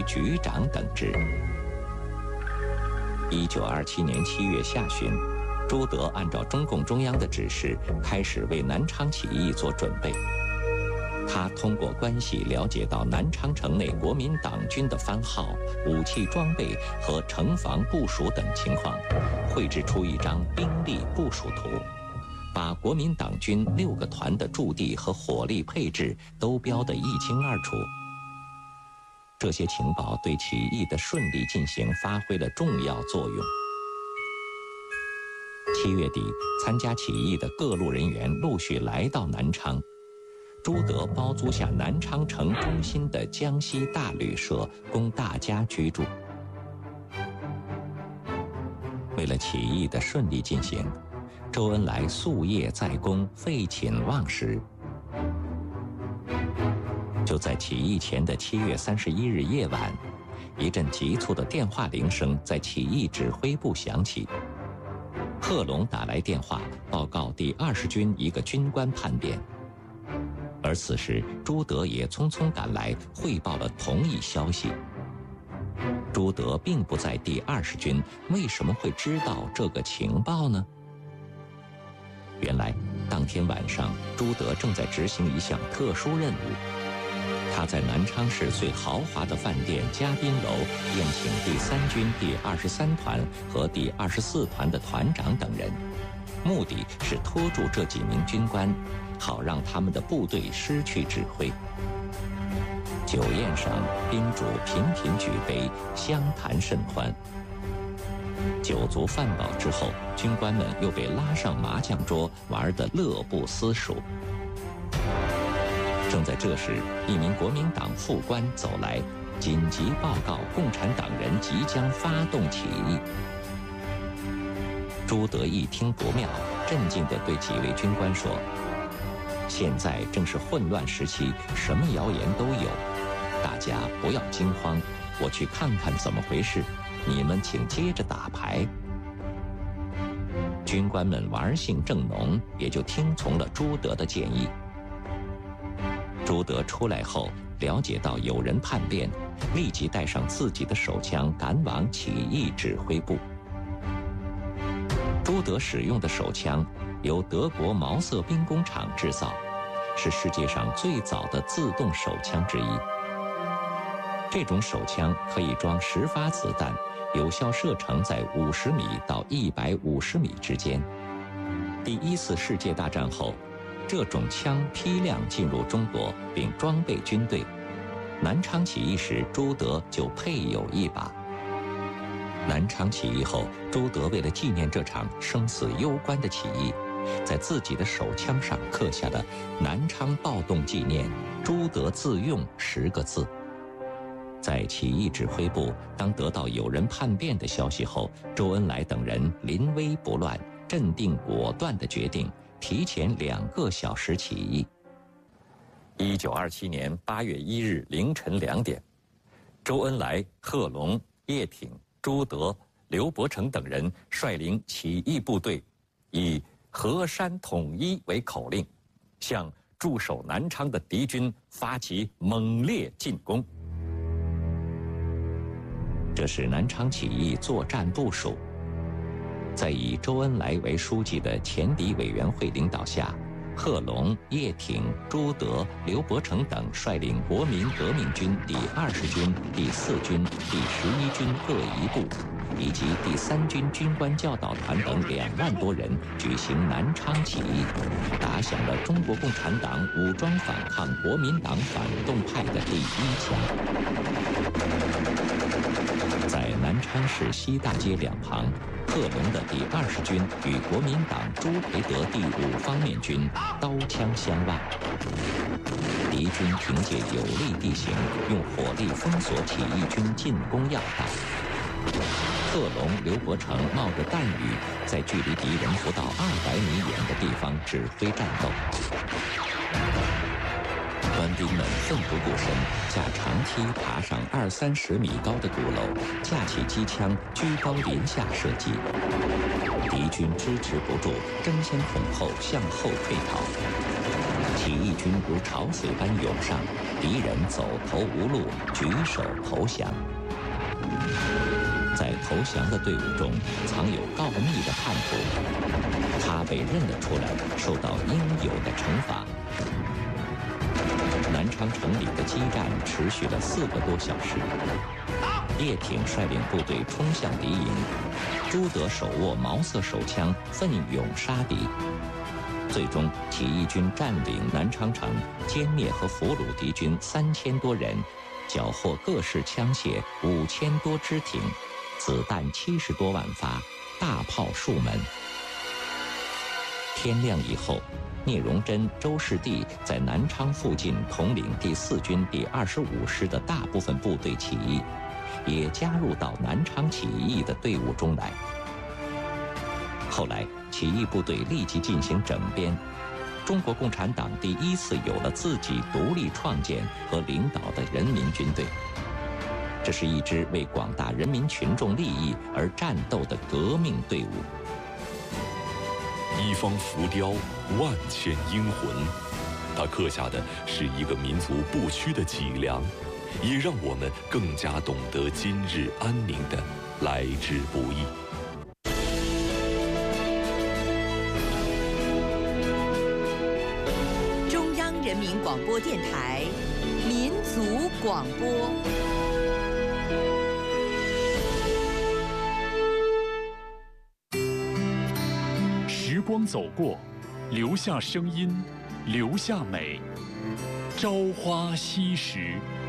局长等职。1927年7月下旬，朱德按照中共中央的指示，开始为南昌起义做准备。他通过关系了解到南昌城内国民党军的番号、武器装备和城防部署等情况，绘制出一张兵力部署图，把国民党军6个团的驻地和火力配置都标得一清二楚。这些情报对起义的顺利进行发挥了重要作用。7月底，参加起义的各路人员陆续来到南昌。朱德包租下南昌城中心的江西大旅社，供大家居住。为了起义的顺利进行，周恩来夙夜在宫，废寝忘食。就在起义前的7月31日夜晚，一阵急促的电话铃声在起义指挥部响起。贺龙打来电话，报告第20军一个军官叛变。而此时，朱德也匆匆赶来，汇报了同一消息。朱德并不在第20军，为什么会知道这个情报呢？原来，当天晚上，朱德正在执行一项特殊任务。他在南昌市最豪华的饭店嘉宾楼宴请第3军第23团和第24团的团长等人，目的是拖住这几名军官，好让他们的部队失去指挥。酒宴上，宾主频频举杯，相谈甚欢。酒足饭饱之后，军官们又被拉上麻将桌，玩得乐不思蜀。正在这时，一名国民党副官走来，紧急报告共产党人即将发动起义。朱德一听不妙，镇静地对几位军官说：“现在正是混乱时期，什么谣言都有，大家不要惊慌，我去看看怎么回事，你们请接着打牌。”军官们玩性正浓，也就听从了朱德的建议。朱德出来后，了解到有人叛变，立即带上自己的手枪赶往起义指挥部。朱德使用的手枪由德国毛瑟兵工厂制造，是世界上最早的自动手枪之一。这种手枪可以装10发子弹，有效射程在50米到150米之间。第1次世界大战后，这种枪批量进入中国，并装备军队。南昌起义时，朱德就配有一把。南昌起义后，朱德为了纪念这场生死攸关的起义，在自己的手枪上刻下了“南昌暴动纪念，朱德自用”10个字。在起义指挥部，当得到有人叛变的消息后，周恩来等人临危不乱，镇定果断地决定提前2个小时起义。1927年8月1日凌晨2点，周恩来、贺龙、叶挺、朱德、刘伯承等人率领起义部队，以河山统一为口令，向驻守南昌的敌军发起猛烈进攻。这是南昌起义作战部署。在以周恩来为书记的前敌委员会领导下，贺龙、叶挺、朱德、刘伯承等率领国民革命军第20军、第4军、第11军各一部，以及第3军军官教导团等2万多人举行南昌起义，打响了中国共产党武装反抗国民党反动派的第1枪。在南昌市西大街2旁，贺龙的第20军与国民党朱培德第5方面军刀枪相望。敌军凭借有利地形，用火力封锁起义军进攻要道。贺龙、刘伯承冒着弹雨，在距离敌人不到200米远的地方指挥战斗。官兵们奋不顾身，架长梯爬上20-30米高的鼓楼，架起机枪，居高临下射击。敌军支持不住，争先恐后向后退逃。 起义军如潮水般涌上，敌人走投无路，举手投降。在投降的队伍中，藏有告密的叛徒，他被认了出来，受到应有的惩罚。南昌城里的激战持续了4个多小时。叶挺率领部队冲向敌营，朱德手握毛瑟手枪，奋勇杀敌。最终，起义军占领南昌城，歼灭和俘虏敌军3000多人，缴获各式枪械5000多支挺，子弹70多万发，大炮数门。天亮以后，聂荣臻、周士第在南昌附近统领第4军第25师的大部分部队起义，也加入到南昌起义的队伍中来。后来，起义部队立即进行整编，中国共产党第1次有了自己独立创建和领导的人民军队。这是一支为广大人民群众利益而战斗的革命队伍。 一方浮雕，万千英魂，它刻下的是一个民族不屈的脊梁，也让我们更加懂得今日安宁的来之不易。 中央人民广播电台民族广播。 时光走过，留下声音，留下美。朝花夕拾。